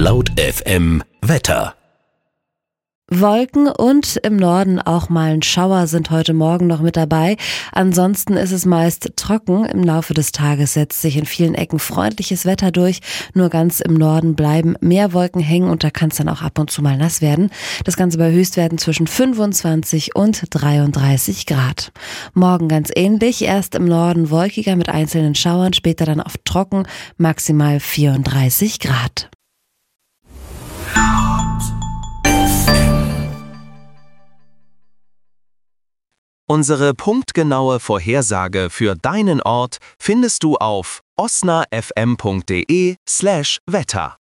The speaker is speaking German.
Laut FM Wetter. Wolken und im Norden auch mal ein Schauer sind heute Morgen noch mit dabei. Ansonsten ist es meist trocken. Im Laufe des Tages setzt sich in vielen Ecken freundliches Wetter durch. Nur ganz im Norden bleiben mehr Wolken hängen und da kann es dann auch ab und zu mal nass werden. Das Ganze bei Höchstwerten zwischen 25 und 33 Grad. Morgen ganz ähnlich. Erst im Norden wolkiger mit einzelnen Schauern, später dann oft trocken, maximal 34 Grad. Unsere punktgenaue Vorhersage für deinen Ort findest du auf osnafm.de/Wetter.